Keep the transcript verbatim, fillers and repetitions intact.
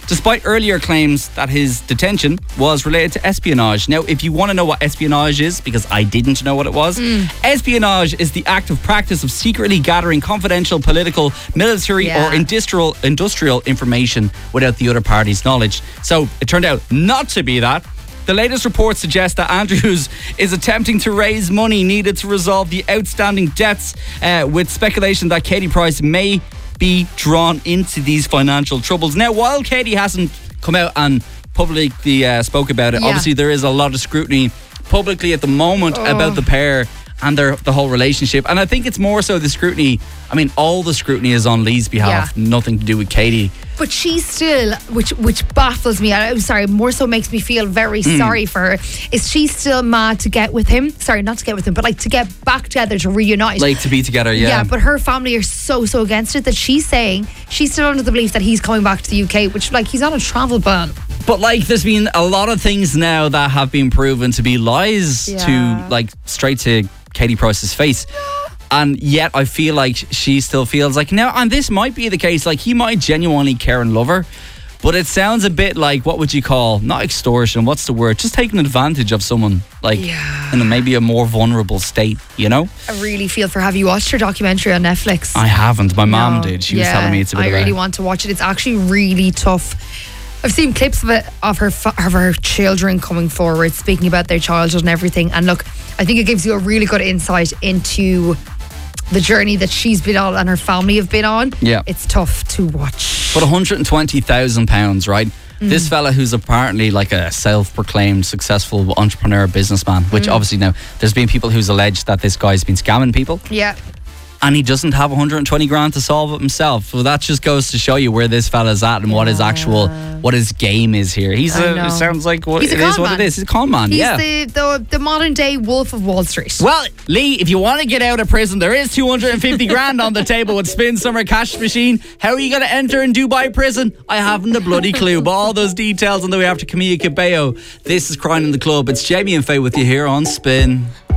despite earlier claims that his detention was related to espionage. Now, if you want to know what espionage is, because I didn't know what it was, mm. espionage is the active practice of secretly gathering confidential political, military Yeah. or industrial industrial information without the other party's knowledge. So it turned out not to be that. The latest reports suggest that Andrews is attempting to raise money needed to resolve the outstanding debts, uh, with speculation that Katie Price may be drawn into these financial troubles. Now, while Katie hasn't come out and publicly uh, spoke about it, Yeah. obviously there is a lot of scrutiny publicly at the moment Oh. about the pair and their the whole relationship. And I think it's more so the scrutiny. I mean, all the scrutiny is on Lee's behalf, Yeah. nothing to do with Katie. But she still, which which baffles me, I'm sorry, more so makes me feel very Mm. sorry for her, is she still mad to get with him? Sorry, not to get with him, but like to get back together, to reunite. Like to be together, yeah. Yeah, but her family are so, so against it that she's saying she's still under the belief that he's coming back to the U K, which, like, he's on a travel ban. But like, there's been a lot of things now that have been proven to be lies Yeah. to, like, straight to Katie Price's face. And yet I feel like she still feels like, now, and this might be the case, like he might genuinely care and love her, but it sounds a bit like, what would you call, not extortion, what's the word, just taking advantage of someone, like Yeah. in a, maybe a more vulnerable state, you know? I really feel for. Have you watched her documentary on Netflix? I haven't. My mom No. did. She Yeah, was telling me it's a bit I of really a, want to watch it. It's actually really tough. I've seen clips of it, of her fa- of her children coming forward, speaking about their childhood and everything. And look, I think it gives you a really good insight into the journey that she's been on and her family have been on. Yeah. It's tough to watch. But one hundred twenty thousand pounds, right? Mm. This fella who's apparently like a self-proclaimed successful entrepreneur businessman, which Mm. obviously now there's been people who's alleged that this guy's been scamming people, Yeah. and he doesn't have one hundred twenty grand to solve it himself. So that just goes to show you where this fella's at and what his actual, what his game is here. He's I a, know. it sounds like what He's a it is con what man. it is. He's a con man, He's yeah. the, the the modern day Wolf of Wall Street. Well, Lee, if you want to get out of prison, there is two hundred fifty grand on the table with Spin Summer Cash Machine. How are you going to enter in Dubai prison? I haven't a bloody clue. But all those details on the way after Camilla Cabello. This is Crying in the Club. It's Jamie and Faye with you here on Spin.